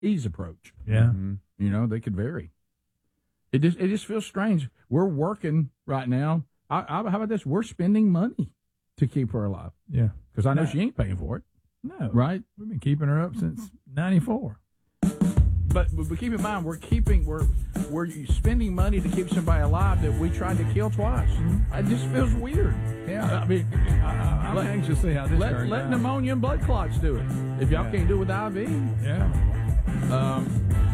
ease approach. Yeah. Mm-hmm. You know, they could vary. It just feels strange. We're working right now. How about this? We're spending money to keep her alive. Yeah. Because I know she ain't paying for it. No. Right? We've been keeping her up since 94. But keep in mind, we're spending money to keep somebody alive that we tried to kill twice. It just feels weird. Yeah. I mean, I'm anxious to see how this turns let out. pneumonia and blood clots do it. If y'all can't do it with IV. Yeah.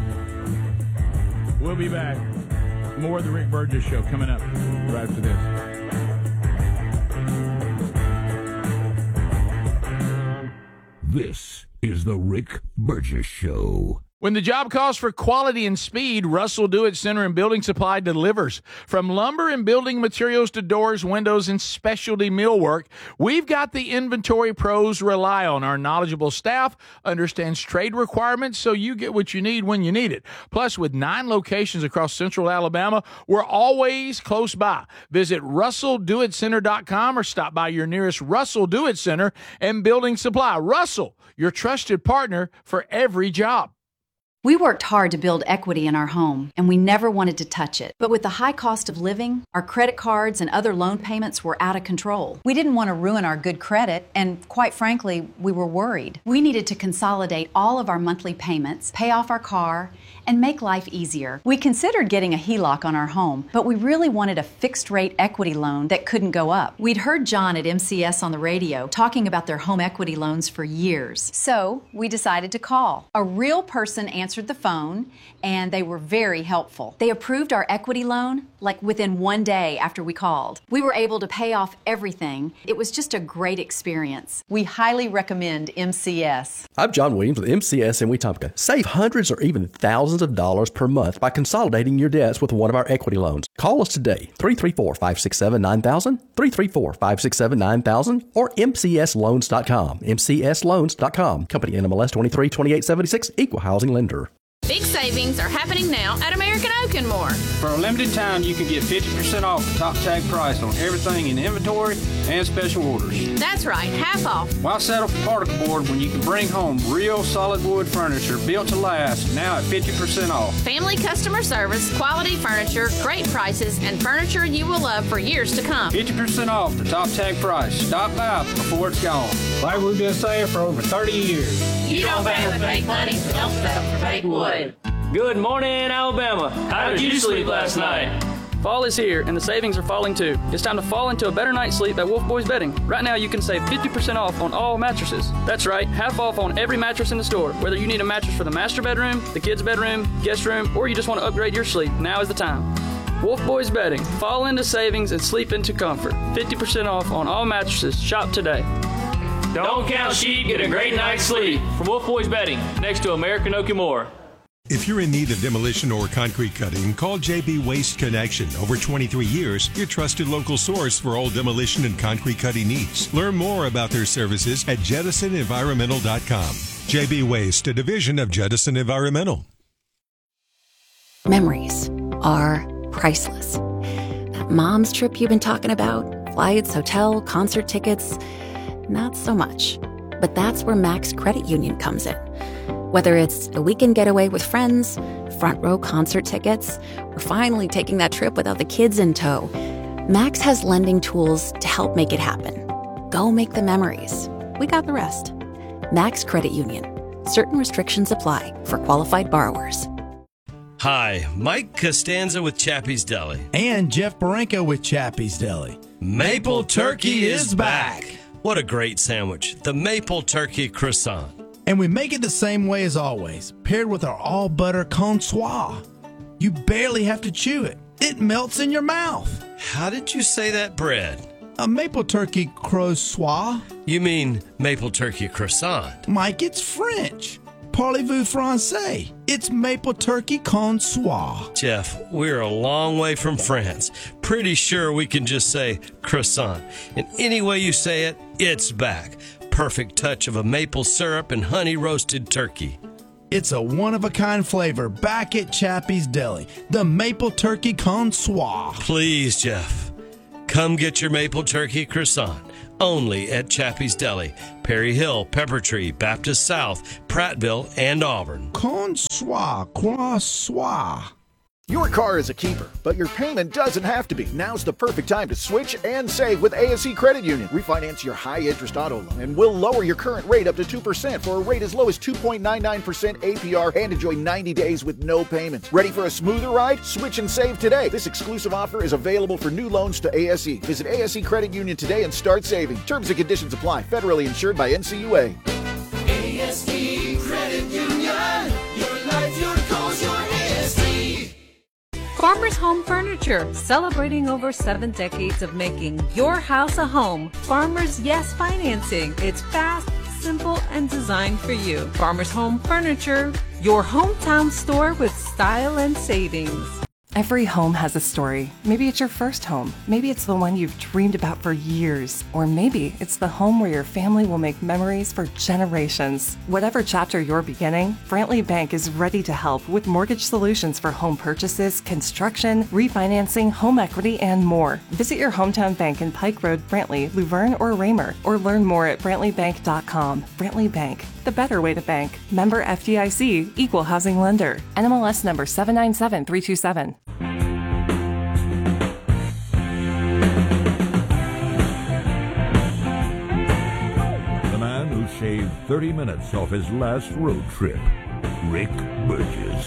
We'll be back. More of the Rick Burgess Show coming up right after this. This is the Rick Burgess Show. When the job calls for quality and speed, Russell Do-It Center and Building Supply delivers. From lumber and building materials to doors, windows, and specialty millwork, we've got the inventory pros rely on. Our knowledgeable staff understands trade requirements, so you get what you need when you need it. Plus, with 9 locations across central Alabama, we're always close by. Visit RussellDoItCenter.com or stop by your nearest Russell Do-It Center and Building Supply. Russell, your trusted partner for every job. We worked hard to build equity in our home, and we never wanted to touch it. But with the high cost of living, our credit cards and other loan payments were out of control. We didn't want to ruin our good credit, and quite frankly, we were worried. We needed to consolidate all of our monthly payments, pay off our car, and make life easier. We considered getting a HELOC on our home, but we really wanted a fixed-rate equity loan that couldn't go up. We'd heard John at MCS on the radio talking about their home equity loans for years. So we decided to call. A real person answered the phone, and they were very helpful. They approved our equity loan like within 1 day after we called. We were able to pay off everything. It was just a great experience. We highly recommend MCS. I'm John Williams with MCS in Wetumpka. Save hundreds or even thousands of dollars per month by consolidating your debts with one of our equity loans. Call us today, 334-567-9000, 334-567-9000, or mcsloans.com. mcsloans.com. Company NMLS 232876, Equal Housing Lender. Big savings are happening now at American Oak and More. For a limited time, you can get 50% off the top tag price on everything in inventory and special orders. That's right, half off. Why settle for particle board when you can bring home real solid wood furniture built to last, now at 50% off? Family customer service, quality furniture, great prices, and furniture you will love for years to come. 50% off the top tag price. Stop by before it's gone. Like we've been saying for over 30 years. You don't pay with fake money, don't settle for fake wood. Good morning, Alabama. How did you sleep last night? Fall is here, and the savings are falling too. It's time to fall into a better night's sleep at Wolf Boys Bedding. Right now, you can save 50% off on all mattresses. That's right, half off on every mattress in the store. Whether you need a mattress for the master bedroom, the kids' bedroom, guest room, or you just want to upgrade your sleep, now is the time. Wolf Boys Bedding. Fall into savings and sleep into comfort. 50% off on all mattresses. Shop today. Don't count sheep, get a great night's sleep. From Wolf Boys Bedding, next to American Oak and More. If you're in need of demolition or concrete cutting, call JB Waste Connection. Over 23 years, your trusted local source for all demolition and concrete cutting needs. Learn more about their services at JedisonEnvironmental.com. JB Waste, a division of Jedison Environmental. Memories are priceless. That mom's trip you've been talking about, flights, hotel, concert tickets, not so much. But that's where Max Credit Union comes in. Whether it's a weekend getaway with friends, front row concert tickets, or finally taking that trip without the kids in tow, Max has lending tools to help make it happen. Go make the memories. We got the rest. Max Credit Union. Certain restrictions apply for qualified borrowers. Hi, Mike Costanza with Chappie's Deli. And Jeff Baranko with Chappie's Deli. Maple Turkey is back. What a great sandwich. The Maple Turkey Croissant. And we make it the same way as always, paired with our all-butter consoir. You barely have to chew it. It melts in your mouth. How did you say that bread? A maple turkey croissant. You mean maple turkey croissant? Mike, it's French. Parlez-vous français? It's maple turkey consoir. Jeff, we're a long way from France. Pretty sure we can just say croissant. And any way you say it, it's back. Perfect touch of a maple syrup and honey roasted turkey. It's a one-of-a-kind flavor back at Chappie's Deli, the maple turkey consoir. Please, Jeff, come get your maple turkey croissant. only at Chappie's Deli, Perry Hill, Peppertree, Baptist South, Prattville, and Auburn. Consoir, croissant. Your car is a keeper, but your payment doesn't have to be. Now's the perfect time to switch and save with ASE Credit Union. Refinance your high-interest auto loan, and we'll lower your current rate up to 2% for a rate as low as 2.99% APR and enjoy 90 days with no payments. Ready for a smoother ride? Switch and save today. This exclusive offer is available for new loans to ASE. Visit ASE Credit Union today and start saving. Terms and conditions apply. Federally insured by NCUA. ASE Credit Union. Your life, your goals, your ASE. Farmers Home Furniture, celebrating over 7 decades of making your house a home. Farmers Yes Financing. It's fast, simple, and designed for you. Farmers Home Furniture, your hometown store with style and savings. Every home has a story. Maybe it's your first home. Maybe it's the one you've dreamed about for years. Or maybe it's the home where your family will make memories for generations. Whatever chapter you're beginning, Brantley Bank is ready to help with mortgage solutions for home purchases, construction, refinancing, home equity, and more. Visit your hometown bank in Pike Road, Brantley, Luverne, or Raymer, or learn more at brantleybank.com. Brantley Bank, the better way to bank. Member FDIC, Equal Housing Lender. NMLS number 797327. Shaved 30 minutes off his last road trip, Rick Burgess.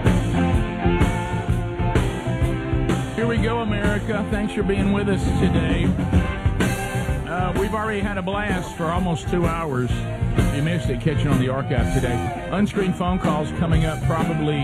Here we go, America. Thanks for being with us today. We've already had a blast for almost 2 hours. If you missed it, catch it on the archive today. Unscreened phone calls coming up probably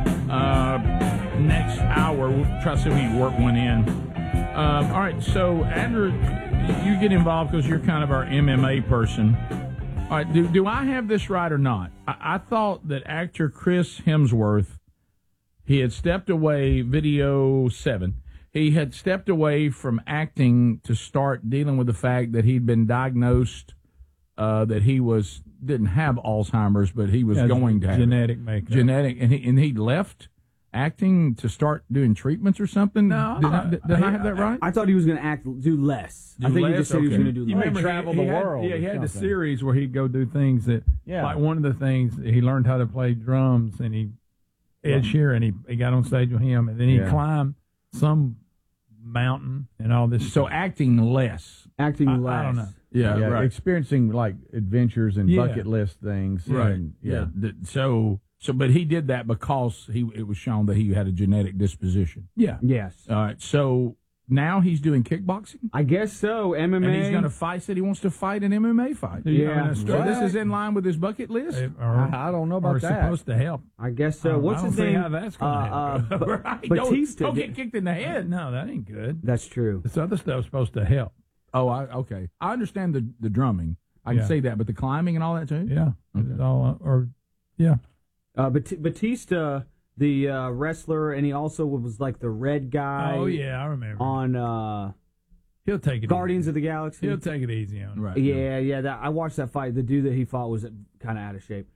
next hour. We'll try to see if we can work one in. All right, so Andrew, you get involved because you're kind of our MMA person. All right, do I have this right or not? I thought that actor Chris Hemsworth, he had stepped away, video 7, he had stepped away from acting to start dealing with the fact that he'd been diagnosed that he didn't have Alzheimer's, but he was going to have genetic makeup. And he left acting to start doing treatments or something? No. Did I have that right? I thought he was going to do less. I think he just said he was going to do less. You travel the world. Yeah, he had the series where he'd go do things that, like one of the things, he learned how to play drums, and Ed Sheeran, he got on stage with him, and then he climbed some mountain and all this. So acting less. Acting less. I don't know. Yeah, right. Experiencing like adventures and bucket list things. Right. And, So, but he did that because it was shown that he had a genetic disposition. Yeah. Yes. All right. So now he's doing kickboxing? I guess so. MMA. And he's going to fight. Said he wants to fight an MMA fight. Yeah. So this is in line with his bucket list? I don't know about that. Supposed to help. I guess so. What's his name? How that's going to help. Right. Batista. Don't get kicked in the head. No, that ain't good. That's true. This other stuff's supposed to help. Oh, okay. I understand the drumming. I can see that, but the climbing and all that too? Yeah. Okay. It's all, yeah. Batista, the wrestler, and he also was like the red guy. Oh, yeah, I remember. On he'll take it Guardians easy. of the Galaxy. He'll take it easy on him. Right. Yeah. I watched that fight. The dude that he fought was kind of out of shape.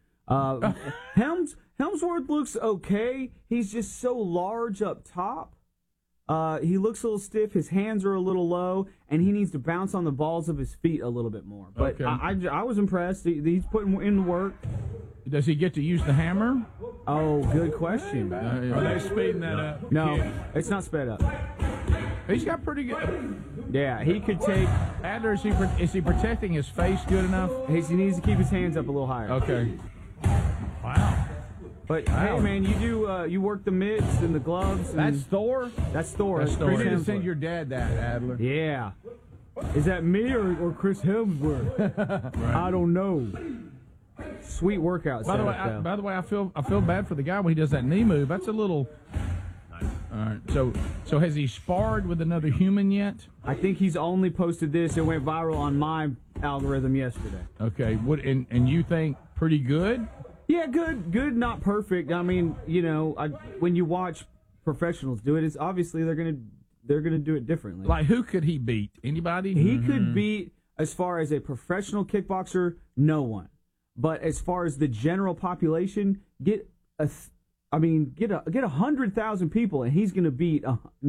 Hemsworth looks okay. He's just so large up top. He looks a little stiff. His hands are a little low, and he needs to bounce on the balls of his feet a little bit more. But okay. I was impressed. He's putting in the work. Does he get to use the hammer? Oh, good question. Are they speeding that up? No, it's not sped up. He's got pretty good. Yeah, he could take. Adler, is he protecting his face good enough? He needs to keep his hands up a little higher. Okay. Wow. But hey, man, you work the mitts and the gloves. And that's Thor. That's Thor. That's Thor. You need to send your dad that, Adler. Yeah. Is that me or Chris Hemsworth? Right. I don't know. Sweet workout. By the way, I feel bad for the guy when he does that knee move. That's a little. All right. So has he sparred with another human yet? I think he's only posted this. It went viral on my algorithm yesterday. Okay. And you think pretty good? Yeah, good, not perfect. I mean, when you watch professionals do it, it's obviously they're gonna do it differently. Like who could he beat? Anybody? He could beat, as far as a professional kickboxer, no one. But as far as the general population, get I mean, get 100,000 people, and he's going to beat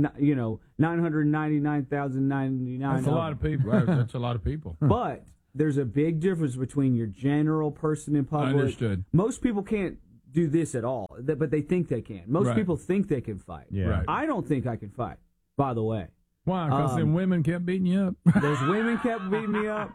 999,099. That's a lot of people. That's a lot of people. But there's a big difference between your general person in public. Understood. Most people can't do this at all, but they think they can. Most people think they can fight. Yeah. Right. I don't think I can fight, by the way. Why? Because them women kept beating you up? Those women kept beating me up.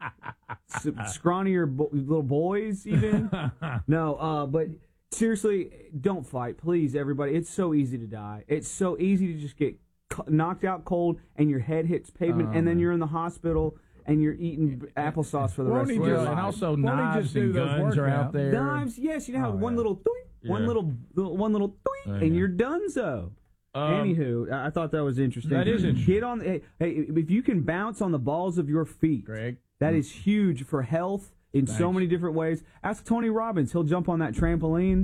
Scrawnier little boys, even. No, but seriously, don't fight, please, everybody. It's so easy to die. It's so easy to just get knocked out cold, and your head hits pavement, and then you're in the hospital, and you're eating applesauce for the rest of your life. And also knives and guns are out there. Knives, yes. You know how one little doink, one little doink, and you're donezo. Anywho, I thought that was interesting. That is interesting. Get on. Hey, if you can bounce on the balls of your feet, Greg, that is huge for health in so many different ways. Ask Tony Robbins; he'll jump on that trampoline.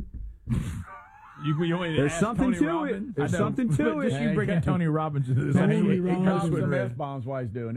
There's something to it. There's something to it. You bring in Tony Robbins into this. He drops some F-bombs while he's doing it.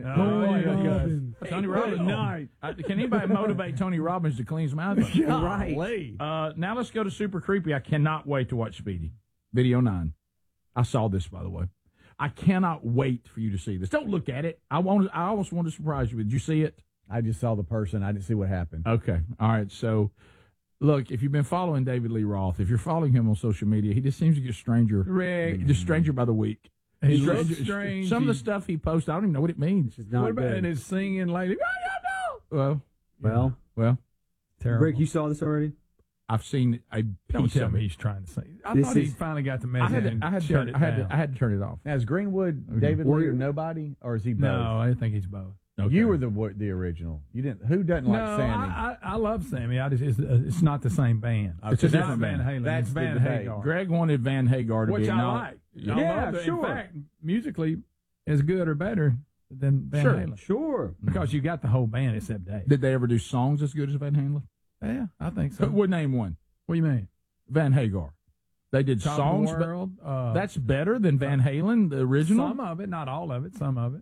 Tony Robbins. Can anybody motivate Tony Robbins to clean his mouth? Right. Now let's go to Super Creepy. I cannot wait to watch Speedy. Video 9. I saw this, by the way. I cannot wait for you to see this. Don't look at it. I almost want to surprise you. Did you see it? I just saw the person. I didn't see what happened. Okay. All right. So, look, if you've been following David Lee Roth, if you're following him on social media, he just seems to get stranger. Rick. Just stranger by the week. He looks strange. Some of the stuff he posts, I don't even know what it means. What about his singing lately? Well. Terrible. Rick, you saw this already? I've seen a Don't piece tell of me it. he's trying to say. I thought he finally got the message. I had to turn it off. Now, is Greenwood David Lee or nobody, or is he both? No, I think he's both. Okay. You were the original. You didn't. Who doesn't like Sammy? I love Sammy. It's not the same band. It's a different Van band. Halen. It's Van Hagar. Greg wanted Van Hagar to which be I like. Yeah, sure. In fact, musically, as good or better than Van Halen. Sure. Because you got the whole band except Dave. Did they ever do songs as good as Van Halen? Yeah, I think so. We'll name one. What do you mean? Van Hagar. They did Top songs. of the world, that's better than Van Halen, the original? Some of it, not all of it. Some of it.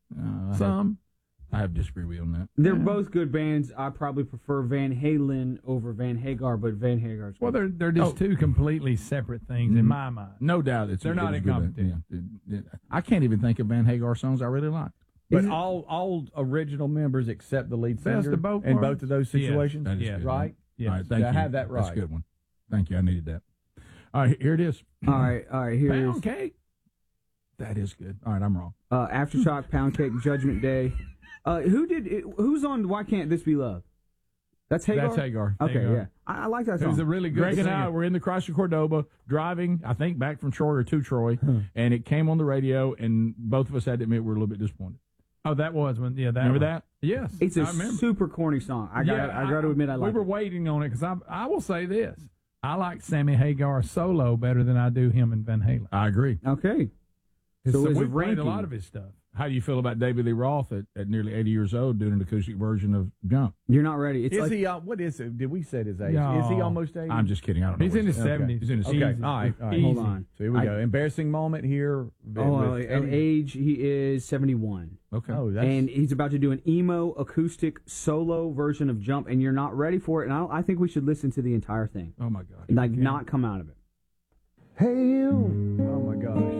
I have disagreed with you on that. They're both good bands. I probably prefer Van Halen over Van Hagar, but Van Hagar's good. Well, they're just two completely separate things in my mind. No doubt. They're not in competition. I can't even think of Van Hagar songs I really like. But all original members except the lead singer of both in parts? both of those situations, Yes. right? Yes. All right, thank you. I have that right. That's a good one. Thank you. I needed that. All right, here it is. All right. Here it is. Pound cake. That is good. All right, I'm wrong. Aftershock, Pound Cake, Judgment Day. Who's on Why Can't This Be Love? That's Hagar? That's Hagar. Okay, Hagar. yeah. I like that song. It was a really good Greg and singer. I were in the Chrysler Cordoba driving, I think, back from Troy or to Troy, and it came on the radio, and both of us had to admit we were a little bit disappointed. Oh, that was one. Yeah, that Remember one. that? Yes. It's a super corny song. I got to admit I like it. We were waiting on it because I will say this. I like Sammy Hagar solo better than I do him and Van Halen. I agree. Okay. So is we've it played ranking? a lot of his stuff. How do you feel about David Lee Roth at nearly 80 years old doing an acoustic version of Jump? You're not ready. It's Is he? What is it? Did we say his age? No. Is he almost 80? I'm just kidding. I don't know. He's what in his 70s. He's in his Okay. 70s. All right. Hold on. So here we go. Embarrassing moment here. At age, he is 71. Okay. Oh, that's And he's about to do an emo acoustic solo version of Jump, and you're not ready for it. And I think we should listen to the entire thing. Oh, my God. Like, not come out of it. Hey, you. Oh my gosh.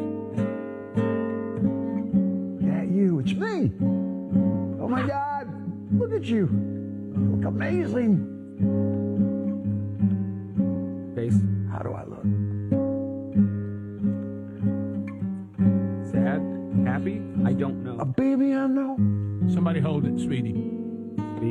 Yeah, you. It's me. Oh my God. Look at you. You look amazing. Face. How do I look? Sad? Happy? I don't know. A baby I know. Somebody hold it, Speedy.